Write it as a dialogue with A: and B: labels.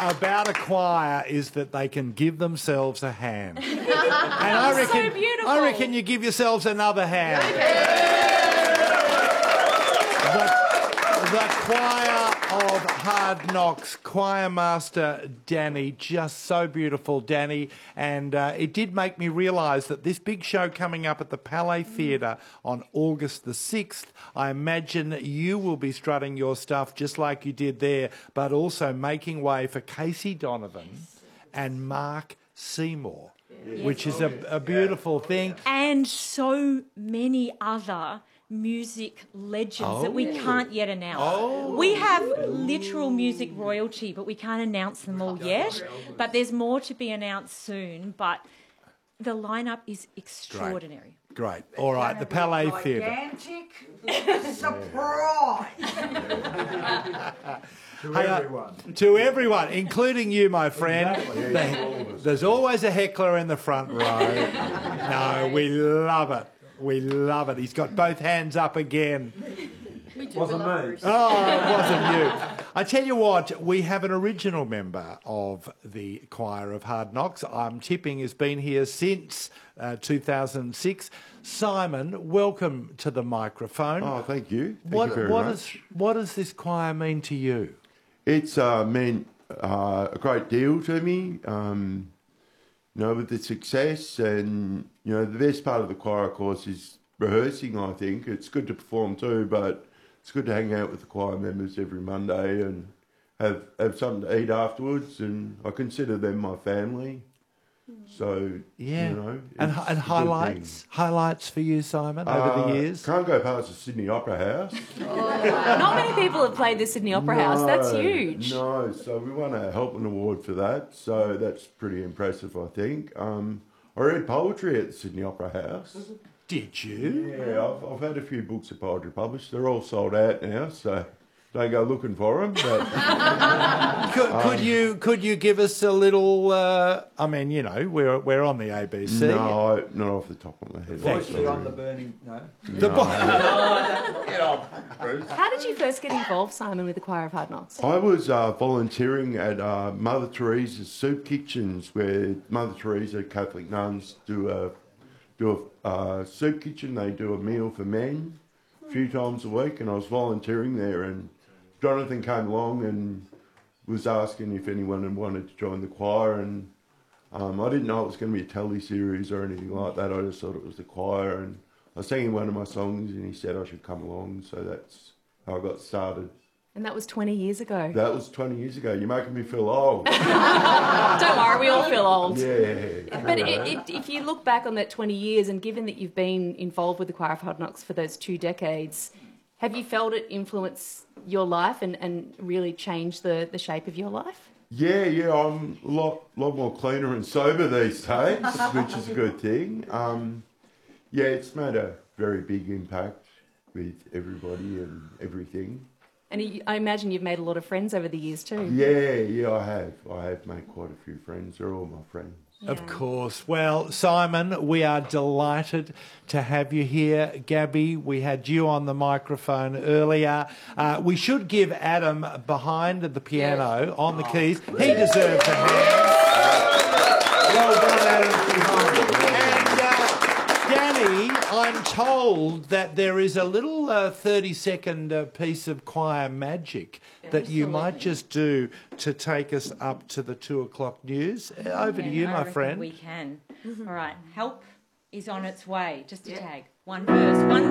A: about a choir is that they can give themselves a hand. And I reckon you give yourselves another hand. The choir of Hard Knocks, choir master Danny, just so beautiful, Danny. And it did make me realise that this big show coming up at the Palais Theatre on August the 6th, I imagine you will be strutting your stuff just like you did there, but also making way for Casey Donovan and Mark Seymour, which is a beautiful thing.
B: And so many other music legends that we can't yet announce. We have literal music royalty, but we can't announce them all yet. But there's more to be announced soon. But the lineup is extraordinary.
A: Great. All right, the Palais Theatre.
C: Gigantic surprise.
A: To everyone, including you, my friend. There's always a heckler in the front row. No, we love it. We love it. He's got both hands up again.
C: Wasn't me.
A: Oh, it wasn't you. I tell you what, we have an original member of the choir of Hard Knocks. I'm tipping has been here since 2006. Simon, welcome to the microphone.
D: Oh, thank you. Thank you very much.
A: What does this choir mean to you?
D: It's meant a great deal to me. With the success and, the best part of the choir, of course, is rehearsing, I think. It's good to perform too, but it's good to hang out with the choir members every Monday and have something to eat afterwards, and I consider them my family. So,
A: and highlights for you, Simon, over the years?
D: Can't go past the Sydney Opera House.
E: Not many people have played the Sydney Opera House. That's huge.
D: No, so we won a Helpman Award for that, so that's pretty impressive, I think. I read poetry at the Sydney Opera House.
A: Did you?
D: Yeah, I've had a few books of poetry published. They're all sold out now, so don't go looking for them. But
A: could you give us a little? We're on the ABC.
D: No, not off the top of my head.
C: Voice on the burning. No.
D: Get off, Bruce.
E: How did you first get involved, Simon, with the Choir of Hard Knocks?
D: I was volunteering at Mother Teresa's soup kitchens, where Mother Teresa Catholic nuns do a soup kitchen. They do a meal for men a few times a week, and I was volunteering there, and Jonathan came along and was asking if anyone had wanted to join the choir, and I didn't know it was going to be a telly series or anything like that. I just thought it was the choir, and I was singing one of my songs and he said I should come along, so that's how I got started.
E: And that was 20 years ago.
D: That was 20 years ago. You're making me feel old.
E: Don't worry, we all feel old.
D: Yeah.
E: But if you look back on that 20 years, and given that you've been involved with the Choir of Hard Knocks for those 2 decades, have you felt it influence your life and really change the shape of your life?
D: Yeah, I'm a lot more cleaner and sober these days, which is a good thing. It's made a very big impact with everybody and everything.
E: And I imagine you've made a lot of friends over the years too.
D: Yeah, I have. I have made quite a few friends. They're all my friends.
B: Yeah.
A: Of course. Well, Simon, we are delighted to have you here. Gabby, we had you on the microphone earlier. We should give Adam behind the piano on the keys. He deserves a hand. Well done, Adam. And Danny, I'm told that there is a little 30-second piece of choir magic that you might just do to take us up to the 2 o'clock news. Over to you, my friend.
B: We can. All right. Help is on its way. Just a tag. One verse.